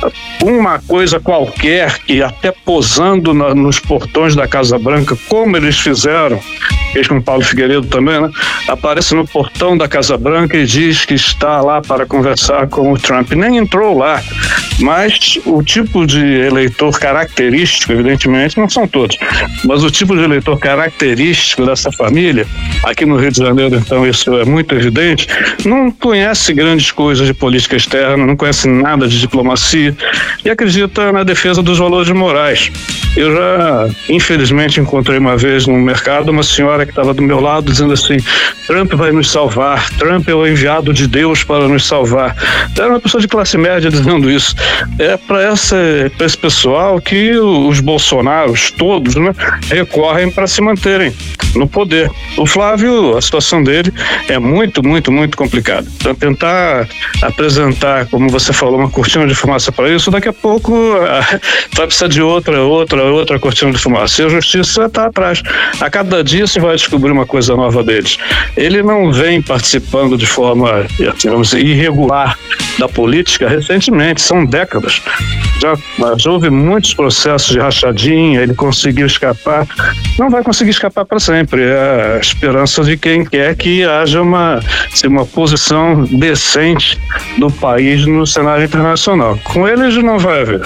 Uma coisa qualquer que até posando na, nos portões da Casa Branca, como eles fizeram, eles com o Paulo Figueiredo também, né? Aparece no portão da Casa Branca e diz que está lá para conversar com o Trump. Nem entrou lá, mas o tipo de eleitor característico, evidentemente, não são todos, mas o tipo de eleitor característico dessa família, aqui no Rio de Janeiro, então, isso é muito evidente, não conhece grandes coisas de política externa, não conhece nada de diplomacia e acredita na defesa dos valores morais. Eu já, infelizmente, encontrei uma vez no mercado uma senhora que estava do meu lado dizendo assim: Trump vai nos salvar, Trump é o enviado de Deus para nos salvar. Era uma pessoa de classe média dizendo isso. É para esse pessoal que os Bolsonaros todos, né, recorrem para se manterem no poder. O Flávio, a situação dele é muito, muito, muito complicada. Então, tentar apresentar, como você falou, uma cortina de fumaça para isso, daqui a pouco vai precisar de outra, outra, outra cortina de fumaça. E a justiça está atrás. A cada dia se vai descobrir uma coisa nova deles. Ele não vem participando de forma, digamos, irregular da política recentemente, são décadas. Já, já houve muitos processos de rachadinha, ele conseguiu escapar. Não vai conseguir escapar para sempre. É a esperança de quem quer que haja uma, uma posição decente do país no cenário internacional. Com eles não vai haver.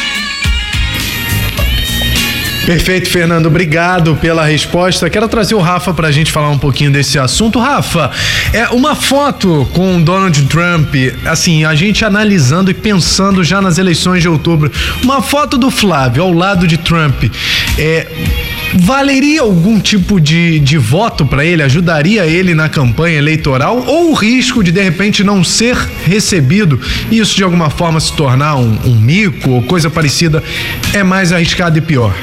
Perfeito, Fernando. Obrigado pela resposta. Quero trazer o Rafa pra gente falar um pouquinho desse assunto. Rafa, é uma foto com Donald Trump, assim, a gente analisando e pensando já nas eleições de outubro, uma foto do Flávio ao lado de Trump, é, valeria algum tipo de, de voto para ele? Ajudaria ele na campanha eleitoral? Ou o risco de, de repente, não ser recebido e isso de alguma forma se tornar um, um mico ou coisa parecida é mais arriscado e pior?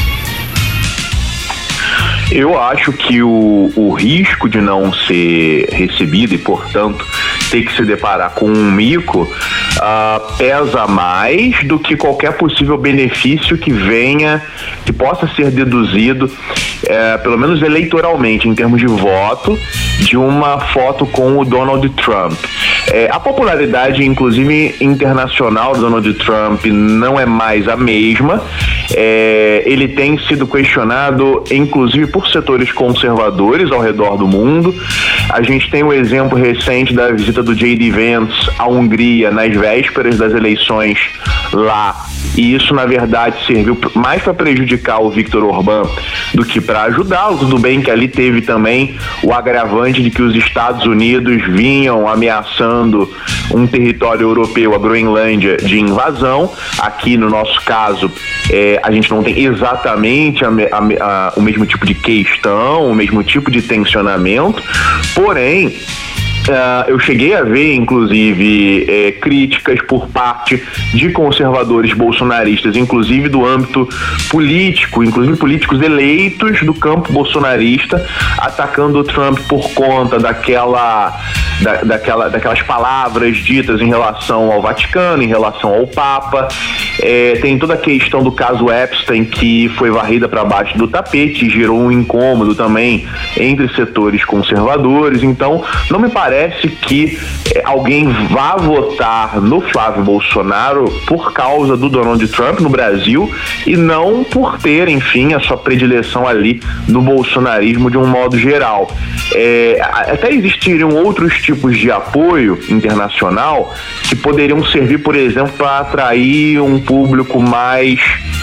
Eu acho que o, o risco de não ser recebido e, portanto, ter que se deparar com um mico uh, pesa mais do que qualquer possível benefício que venha, que possa ser deduzido, uh, pelo menos eleitoralmente, em termos de voto, de uma foto com o Donald Trump. Uh, a popularidade, inclusive internacional, do Donald Trump não é mais a mesma. É, ele tem sido questionado, inclusive por setores conservadores ao redor do mundo. A gente tem o exemplo recente da visita do J D Vance à Hungria nas vésperas das eleições lá. E isso, na verdade, serviu mais para prejudicar o Viktor Orbán do que para ajudá-lo. Tudo bem que ali teve também o agravante de que os Estados Unidos vinham ameaçando um território europeu, a Groenlândia, de invasão. Aqui, no nosso caso, é, a gente não tem exatamente a, a, a, o mesmo tipo de questão, o mesmo tipo de tensionamento, porém, Uh, eu cheguei a ver, inclusive, eh, críticas por parte de conservadores bolsonaristas, inclusive do âmbito político, inclusive políticos eleitos do campo bolsonarista, atacando o Trump por conta daquela, da, daquela, daquelas palavras ditas em relação ao Vaticano, em relação ao Papa. Eh, tem toda a questão do caso Epstein, que foi varrida para baixo do tapete e gerou um incômodo também entre setores conservadores. Então, não me parece Parece que eh, alguém vá votar no Flávio Bolsonaro por causa do Donald Trump no Brasil e não por ter, enfim, a sua predileção ali no bolsonarismo de um modo geral. É, até existiriam outros tipos de apoio internacional que poderiam servir, por exemplo, para atrair um público mais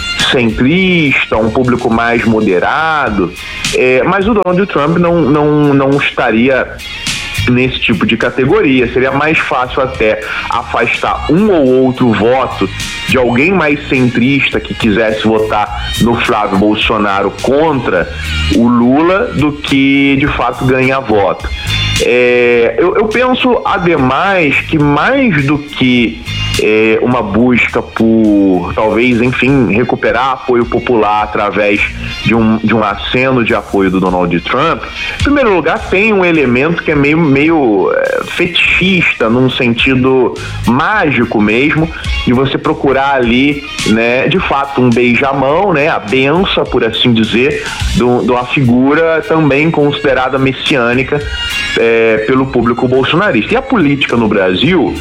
centrista, um público mais moderado, é, mas o Donald Trump não, não, não estaria nesse tipo de categoria. Seria mais fácil até afastar um ou outro voto de alguém mais centrista que quisesse votar no Flávio Bolsonaro contra o Lula do que de fato ganhar voto. É, eu, eu penso, ademais, que mais do que é, uma busca por, talvez, enfim, recuperar apoio popular através de um, de um aceno de apoio do Donald Trump, em primeiro lugar, tem um elemento que é meio, meio é, fetichista, num sentido mágico mesmo, de você procurar ali, né, de fato, um beijamão, né, a benção, por assim dizer, de uma figura também considerada messiânica é, pelo público bolsonarista. E a política no Brasil,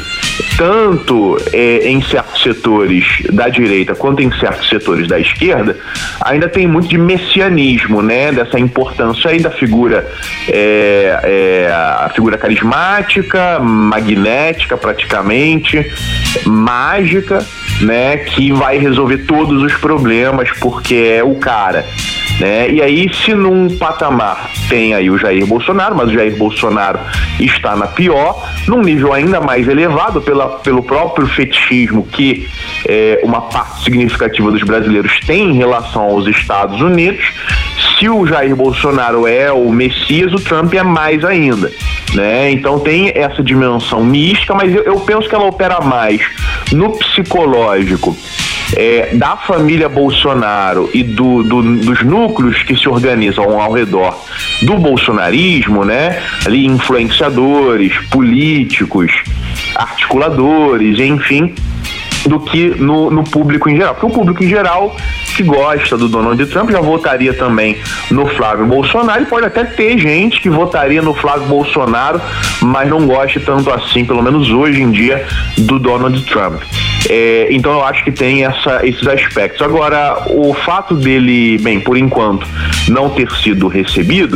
tanto é, em certos setores da direita quanto em certos setores da esquerda, ainda tem muito de messianismo, né? Dessa importância aí da figura, é, é, a figura carismática, magnética praticamente, mágica, né? Que vai resolver todos os problemas porque é o cara. Né? E aí, se num patamar tem aí o Jair Bolsonaro, mas o Jair Bolsonaro está na pior, num nível ainda mais elevado pela, pelo próprio fetichismo que é, uma parte significativa dos brasileiros tem em relação aos Estados Unidos. Se o Jair Bolsonaro é o Messias, o Trump é mais ainda, né? Então tem essa dimensão mística, mas eu, eu penso que ela opera mais no psicológico É, da família Bolsonaro e do, do, dos núcleos que se organizam ao redor do bolsonarismo, né? Ali influenciadores, políticos, articuladores, enfim, do que no, no público em geral. Porque o público em geral que gosta do Donald Trump já votaria também no Flávio Bolsonaro, e pode até ter gente que votaria no Flávio Bolsonaro, mas não goste tanto assim, pelo menos hoje em dia, do Donald Trump. É, então eu acho que tem essa, esses aspectos. Agora, o fato dele, bem, por enquanto, não ter sido recebido,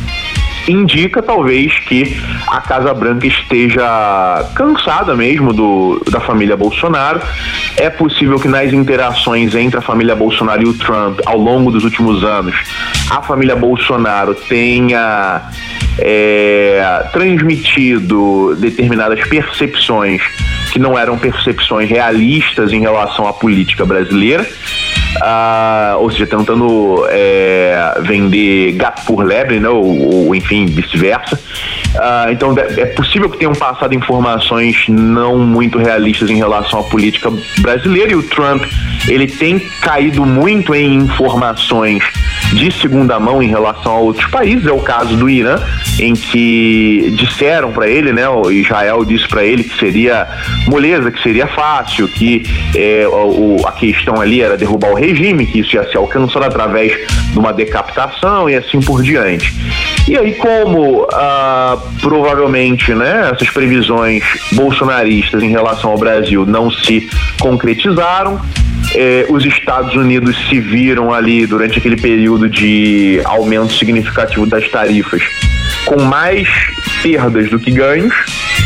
indica talvez que a Casa Branca esteja cansada mesmo do, da família Bolsonaro. É possível que nas interações entre a família Bolsonaro e o Trump ao longo dos últimos anos, a família Bolsonaro tenha é, transmitido determinadas percepções que não eram percepções realistas em relação à política brasileira. Ah, ou seja, tentando é, vender gato por lebre, né, ou, ou enfim, vice-versa. Ah, então é possível que tenham passado informações não muito realistas em relação à política brasileira, e o Trump, ele tem caído muito em informações de segunda mão em relação a outros países. É o caso do Irã, em que disseram para ele, né, o Israel disse para ele que seria moleza, que seria fácil, que é, o, a questão ali era derrubar o regime, que isso ia ser alcançado através de uma decapitação e assim por diante. E aí, como ah, provavelmente, né, essas previsões bolsonaristas em relação ao Brasil não se concretizaram, eh, os Estados Unidos se viram ali durante aquele período de aumento significativo das tarifas com mais perdas do que ganhos.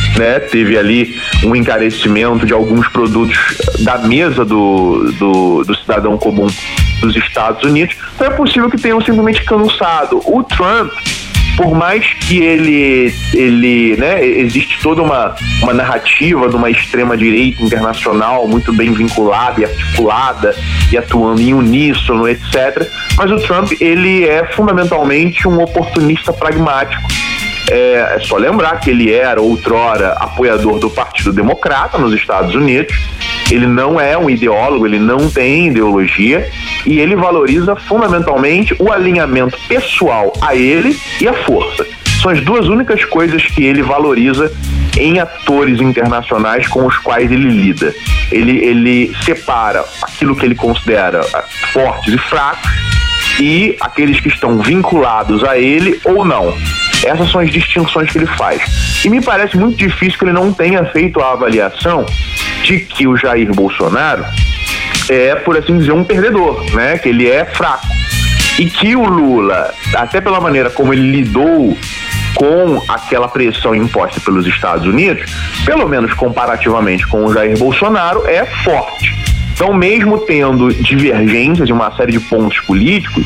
né? Teve ali um encarecimento de alguns produtos da mesa do, do, do cidadão comum dos Estados Unidos. Então é possível que tenham simplesmente cansado. O Trump, por mais que ele, ele né, existe toda uma, uma narrativa de uma extrema-direita internacional muito bem vinculada e articulada e atuando em uníssono, etcétera, mas o Trump, ele é fundamentalmente um oportunista pragmático. É, é só lembrar que ele era outrora apoiador do Partido Democrata nos Estados Unidos. Ele não é um ideólogo, ele não tem ideologia e ele valoriza fundamentalmente o alinhamento pessoal a ele e a força. São as duas únicas coisas que ele valoriza em atores internacionais com os quais ele lida. Ele, ele separa aquilo que ele considera fortes e fracos e aqueles que estão vinculados a ele ou não. Essas são as distinções que ele faz. E me parece muito difícil que ele não tenha feito a avaliação de que o Jair Bolsonaro é, por assim dizer, um perdedor, né? Que ele é fraco. E que o Lula, até pela maneira como ele lidou com aquela pressão imposta pelos Estados Unidos, pelo menos comparativamente com o Jair Bolsonaro, é forte. Então, mesmo tendo divergências em uma série de pontos políticos,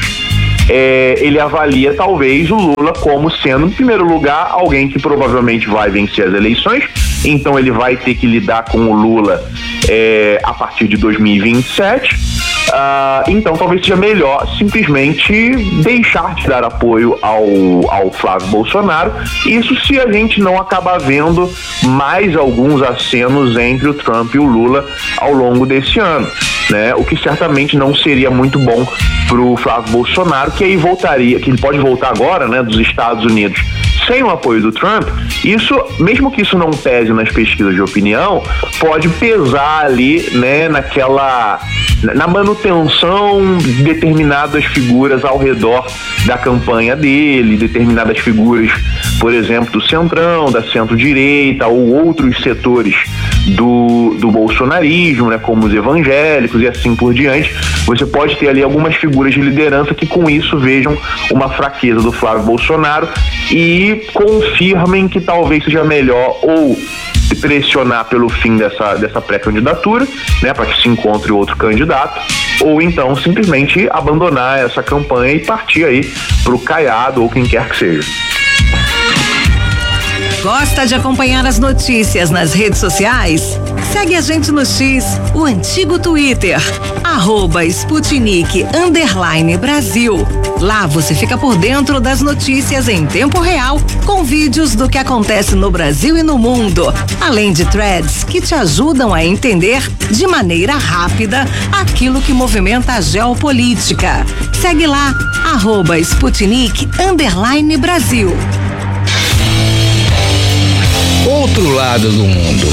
É, ele avalia talvez o Lula como sendo, em primeiro lugar, alguém que provavelmente vai vencer as eleições, então ele vai ter que lidar com o Lula é, a partir de dois mil e vinte e sete. Ah, então talvez seja melhor simplesmente deixar de dar apoio ao, ao Flávio Bolsonaro, isso se a gente não acabar vendo mais alguns acenos entre o Trump e o Lula ao longo desse ano, né? O que certamente não seria muito bom pro Flávio Bolsonaro, que aí voltaria, que ele pode voltar agora, né, dos Estados Unidos sem o apoio do Trump. Isso, mesmo que isso não pese nas pesquisas de opinião, pode pesar ali, né, naquela, na manutenção de determinadas figuras ao redor da campanha dele, determinadas figuras, por exemplo, do centrão, da centro-direita ou outros setores do, do bolsonarismo, né, como os evangélicos e assim por diante. Você pode ter ali algumas figuras de liderança que com isso vejam uma fraqueza do Flávio Bolsonaro e confirmem que talvez seja melhor ou pressionar pelo fim dessa, dessa pré-candidatura, né, para que se encontre outro candidato, ou então simplesmente abandonar essa campanha e partir aí pro Caiado ou quem quer que seja. Gosta de acompanhar as notícias nas redes sociais? Segue a gente no X, o antigo Twitter, arroba Sputnik underline Brasil. Lá você fica por dentro das notícias em tempo real, com vídeos do que acontece no Brasil e no mundo, além de threads que te ajudam a entender de maneira rápida aquilo que movimenta a geopolítica. Segue lá, arroba Sputnik underline Brasil. Outro lado do mundo.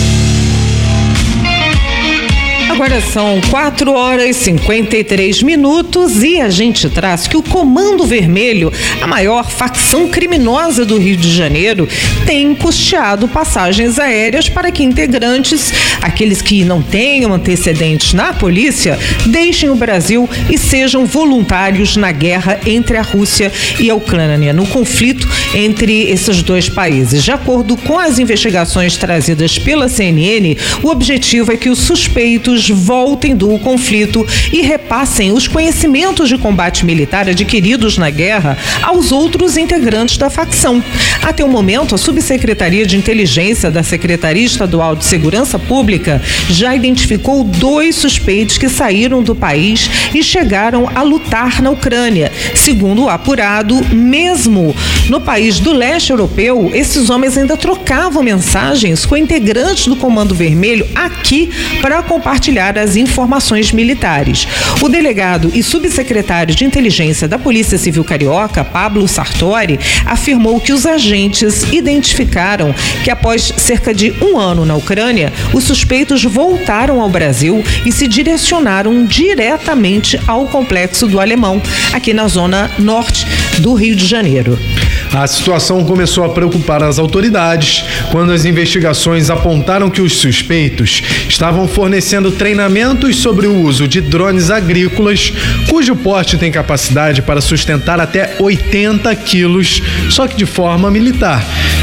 Agora são quatro horas e cinquenta e três minutos e a gente traz que o Comando Vermelho, a maior facção criminosa do Rio de Janeiro, tem custeado passagens aéreas para que integrantes, aqueles que não tenham antecedentes na polícia, deixem o Brasil e sejam voluntários na guerra entre a Rússia e a Ucrânia, no conflito entre esses dois países. De acordo com as investigações trazidas pela C N N, o objetivo é que os suspeitos voltem do conflito e repassem os conhecimentos de combate militar adquiridos na guerra aos outros integrantes da facção. Até o momento, a Subsecretaria de Inteligência da Secretaria Estadual de Segurança Pública já identificou dois suspeitos que saíram do país e chegaram a lutar na Ucrânia. Segundo o apurado, mesmo no país do leste europeu, esses homens ainda trocavam mensagens com integrantes do Comando Vermelho aqui para compartilhar as informações militares. O delegado e subsecretário de Inteligência da Polícia Civil Carioca, Pablo Sartori, afirmou que os agentes identificaram que após cerca de um ano na Ucrânia, os suspeitos voltaram ao Brasil e se direcionaram diretamente ao Complexo do Alemão, aqui na zona norte do Rio de Janeiro. A situação começou a preocupar as autoridades quando as investigações apontaram que os suspeitos estavam fornecendo treinamentos sobre o uso de drones agrícolas, cujo porte tem capacidade para sustentar até oitenta quilos, só que de forma militar.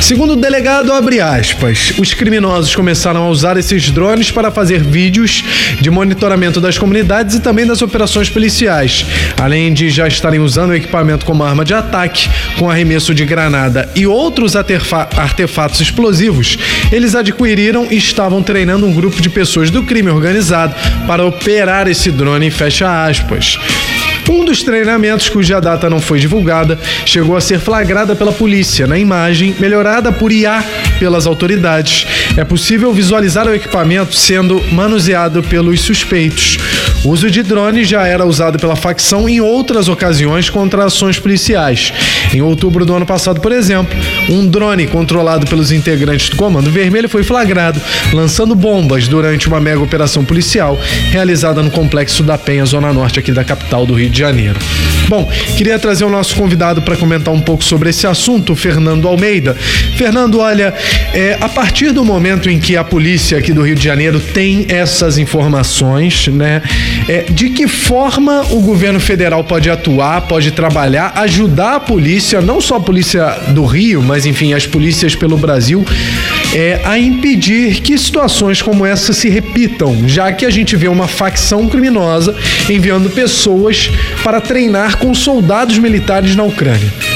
Segundo o delegado, abre aspas, os criminosos começaram a usar esses drones para fazer vídeos de monitoramento das comunidades e também das operações policiais, além de já estarem usando o equipamento como arma de ataque, com arremesso de granada e outros artefatos explosivos. Eles adquiriram e estavam treinando um grupo de pessoas do crime organizado para operar esse drone, fecha aspas. Um dos treinamentos, cuja data não foi divulgada, chegou a ser flagrada pela polícia. Na imagem, melhorada por I A pelas autoridades, é possível visualizar o equipamento sendo manuseado pelos suspeitos. O uso de drone já era usado pela facção em outras ocasiões contra ações policiais. Em outubro do ano passado, por exemplo, um drone controlado pelos integrantes do Comando Vermelho foi flagrado lançando bombas durante uma mega operação policial realizada no Complexo da Penha, zona norte aqui da capital do Rio de Janeiro. Bom, queria trazer o nosso convidado para comentar um pouco sobre esse assunto, Fernando Almeida. Fernando, olha, é, a partir do momento em que a polícia aqui do Rio de Janeiro tem essas informações, né, é, de que forma o governo federal pode atuar, pode trabalhar, ajudar a polícia, não só a polícia do Rio, mas enfim, as polícias pelo Brasil, é, a impedir que situações como essa se repitam, já que a gente vê uma facção criminosa enviando pessoas para treinar com soldados militares na Ucrânia?